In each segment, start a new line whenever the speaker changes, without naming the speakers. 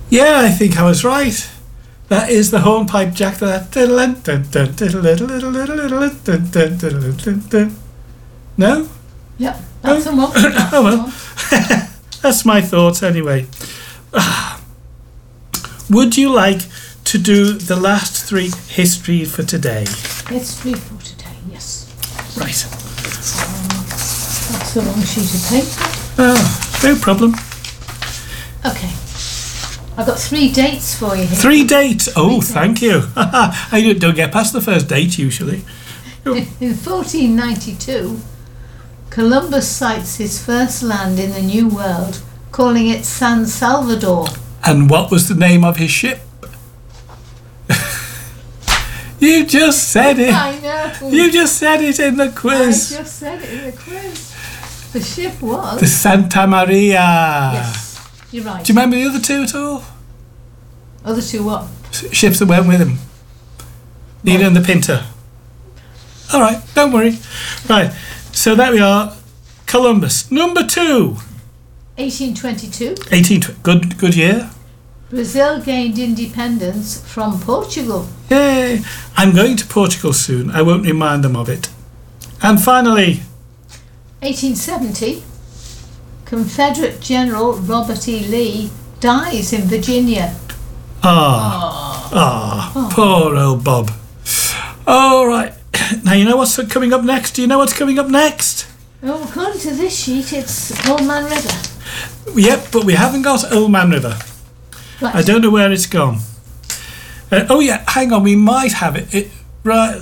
Yeah, I think I was right. That is the hornpipe jack. No?
Yep, that's the one.
Oh well. That's my thoughts anyway. Would you like to do the last three history for today?
History for today, yes.
Right.
That's the wrong sheet of paper.
Oh, no problem.
Okay. I've got 3 dates for you here.
3 dates. Oh,
Three
thank you. I don't get past the first date usually.
In 1492, Columbus sights his first land in the New World, calling it San Salvador.
And what was the name of his ship? You just said it.
I know.
You just said it in the quiz.
I just said it in the quiz. The ship was...
The Santa Maria.
Yes, you're right.
Do you remember the other two at all?
Other two what?
Ships that went with him. Nina and the Pinta. All right, don't worry. Right, so there we are. Columbus. Number 2.
1822.
Good year.
Brazil gained independence from Portugal.
Yay. I'm going to Portugal soon. I won't remind them of it. And finally...
1870. Confederate General Robert E. Lee dies in Virginia.
Poor old Bob. All right. Now, you know what's coming up next? Do you know what's coming up next?
Well, according to this sheet, it's Old Man River.
Yep, but we haven't got Old Man River.
Right.
I don't know where it's gone. Oh yeah, hang on. We might have it. Right.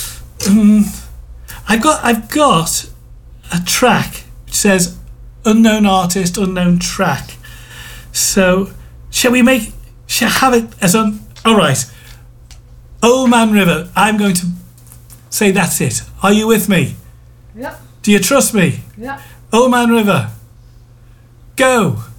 I've got a track which says unknown artist, unknown track. So shall have it as on? All right. Old Man River. I'm going to say that's it. Are you with me?
Yep.
Do you trust me?
Yep.
Old Man River. Go.